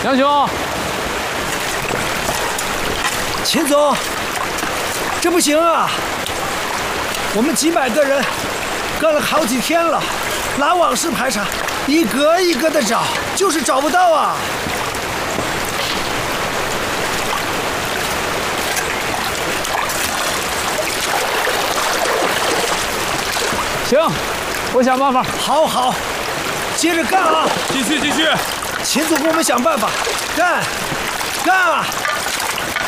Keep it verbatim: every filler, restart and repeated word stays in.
杨兄， 秦总，这不行啊！我们几百个人干了好几天了，拉网式排查，一个一个的找，就是找不到啊！ 行，我想办法。 好好，接着干啊！ 继续继续， 秦总给我们想办法，干，干啊！